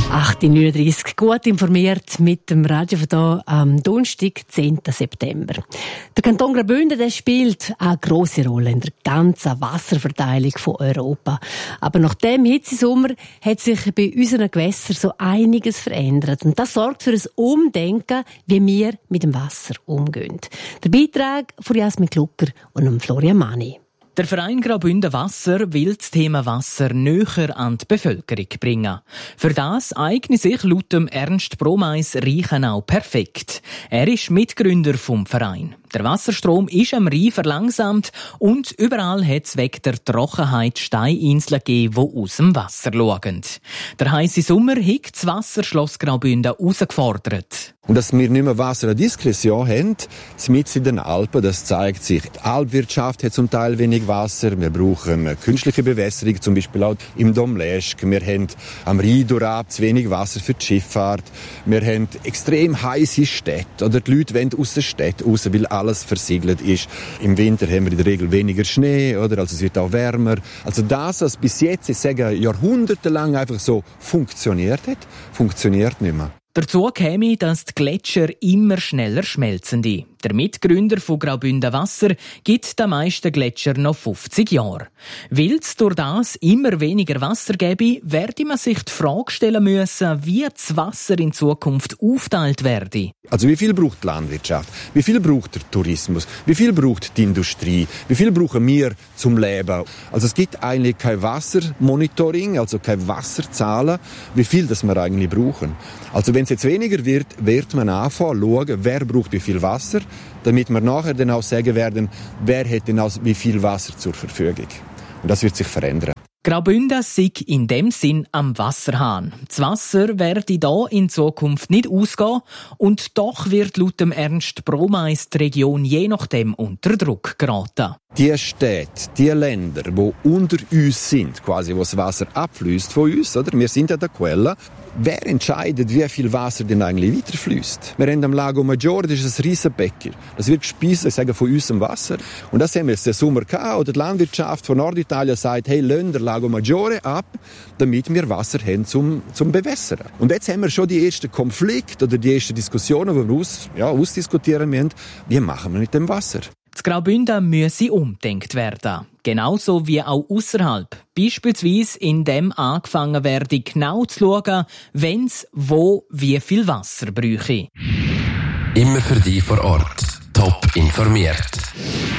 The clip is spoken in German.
8:39 gut informiert mit dem Radio von hier am Donnerstag, 10. September. Der Kanton Graubünden, der spielt eine grosse Rolle in der ganzen Wasserverteilung von Europa. Aber nach dem Hitzesommer hat sich bei unseren Gewässern so einiges verändert. Und das sorgt für ein Umdenken, wie wir mit dem Wasser umgehen. Der Beitrag von Jasmin Klucker und Florian Mani. Der Verein Graubünden Wasser will das Thema Wasser näher an die Bevölkerung bringen. Für das eignet sich laut dem Ernst Bromeis Reichenau perfekt. Er ist Mitgründer vom Verein. Der Wasserstrom ist am Rhein verlangsamt und überall hat es wegen der Trockenheit Steininseln gegeben, die aus dem Wasser schauen. Der heisse Sommer hat das Wasserschloss Graubünden herausgefordert. Und dass wir nicht mehr Wasser an Diskretion haben, mitten in den Alpen, das zeigt sich. Die Alpwirtschaft hat zum Teil wenig Wasser. Wir brauchen künstliche Bewässerung, zum Beispiel auch im Domleschg. Wir haben am Rhein durchab zu wenig Wasser für die Schifffahrt. Wir haben extrem heisse Städte. Oder die Leute wollen aus der Stadt raus, weil alles versiegelt ist. Im Winter haben wir in der Regel weniger Schnee, oder? Also es wird auch wärmer. Also das, was bis jetzt, ich sage, jahrhundertelang einfach so funktioniert hat, funktioniert nicht mehr. Dazu käme, dass die Gletscher immer schneller schmelzen. Der Mitgründer von Graubünden Wasser gibt den meisten Gletscher noch 50 Jahre. Weil es durch das immer weniger Wasser gäbe, werde man sich die Frage stellen müssen, wie das Wasser in Zukunft aufgeteilt werde. Also wie viel braucht die Landwirtschaft? Wie viel braucht der Tourismus? Wie viel braucht die Industrie? Wie viel brauchen wir zum Leben? Also es gibt eigentlich kein Wassermonitoring, also keine Wasserzahlen, wie viel das wir eigentlich brauchen. Also wenn es jetzt weniger wird man anfangen, schauen, wer braucht wie viel Wasser, damit wir nachher dann auch sagen werden, wer hat denn auch wie viel Wasser zur Verfügung. Und das wird sich verändern. Graubünden sei in dem Sinn am Wasserhahn. Das Wasser werde hier in Zukunft nicht ausgehen und doch wird laut dem Ernst Bromeis die Region je nachdem unter Druck geraten. Die Städte, die Länder, die unter uns sind, quasi wo das Wasser abfließt von uns, oder? Wir sind an der Quelle. Wer entscheidet, wie viel Wasser denn eigentlich weiterfließt? Wir haben am Lago Maggiore, das ist ein riesen Becken. Das wird gespeist, ich sage, von unserem Wasser. Und das haben wir jetzt den Sommer gehabt, oder die Landwirtschaft von Norditalien sagt, hey, lassen den Lago Maggiore ab, damit wir Wasser haben zum Bewässern. Und jetzt haben wir schon die ersten Konflikte oder die ersten Diskussionen, die wir ausdiskutieren müssen. Wie machen wir mit dem Wasser? Das Graubünden müsse umdenkt werden. Genauso wie auch ausserhalb. Beispielsweise, indem angefangen werde, genau zu schauen, wenn's wo wie viel Wasser bräuchte. Immer für dich vor Ort. Top informiert.